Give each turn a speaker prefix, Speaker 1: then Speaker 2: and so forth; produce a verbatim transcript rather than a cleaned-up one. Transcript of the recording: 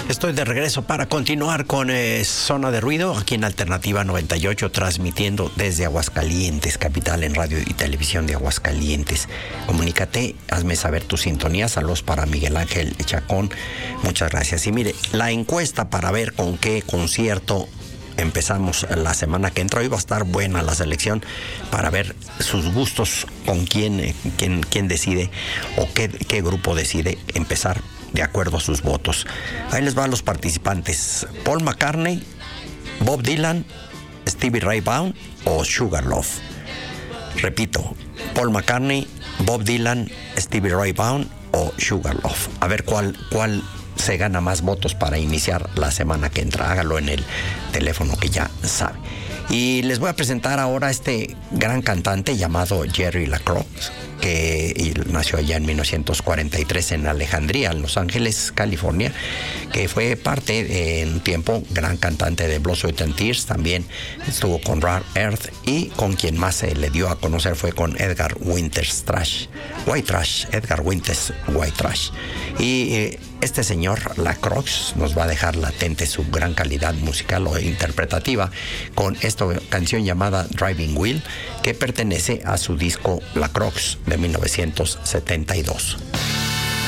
Speaker 1: Estoy de regreso para continuar con eh, Zona de Ruido, aquí en Alternativa noventa y ocho, transmitiendo desde Aguascalientes, capital en radio y televisión de Aguascalientes. Comunícate, hazme saber tu sintonía. Saludos para Miguel Ángel Chacón. Muchas gracias. Y mire, la encuesta para ver con qué concierto empezamos la semana que entra. Hoy va a estar buena la selección para ver sus gustos, con quién, quién, quién decide o qué, qué grupo decide empezar de acuerdo a sus votos. Ahí les van los participantes: Paul McCartney, Bob Dylan, Stevie Ray Vaughan o Sugarloaf. Repito, Paul McCartney, Bob Dylan, Stevie Ray Vaughan o Sugarloaf. A ver cuál, cuál se gana más votos para iniciar la semana que entra. Hágalo en el teléfono que ya sabe. Y les voy a presentar ahora a este gran cantante llamado Jerry LaCroix, que nació allá en mil novecientos cuarenta y tres en Alejandría, en Los Ángeles, California, que fue parte de, en un tiempo, gran cantante de Blood, Sweat and Tears. También estuvo con Rare Earth, y con quien más se le dio a conocer fue con Edgar Winters Trash, White Trash, Edgar Winters White Trash. Y eh, este señor LaCroix nos va a dejar latente su gran calidad musical o interpretativa con esta canción llamada Driving Wheel, que pertenece a su disco LaCroix de mil novecientos setenta y dos.